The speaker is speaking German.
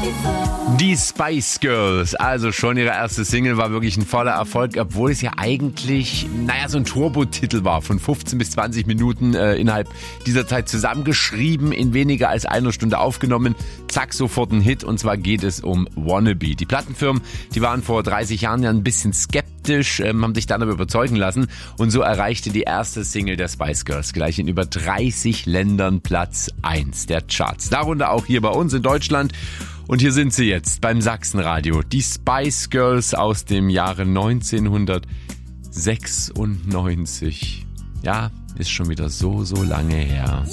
Die Spice Girls, also schon ihre erste Single, war wirklich ein voller Erfolg, obwohl es ja eigentlich, so ein Turbo-Titel war, von 15 bis 20 Minuten innerhalb dieser Zeit zusammengeschrieben, in weniger als einer Stunde aufgenommen, zack, sofort ein Hit, und zwar geht es um Wannabe. Die Plattenfirmen, die waren vor 30 Jahren ja ein bisschen skeptisch, haben sich dann aber überzeugen lassen, und so erreichte die erste Single der Spice Girls gleich in über 30 Ländern Platz 1 der Charts, darunter auch hier bei uns in Deutschland. Und hier sind sie jetzt beim Sachsenradio. Die Spice Girls aus dem Jahre 1996. Ja, ist schon wieder so lange her.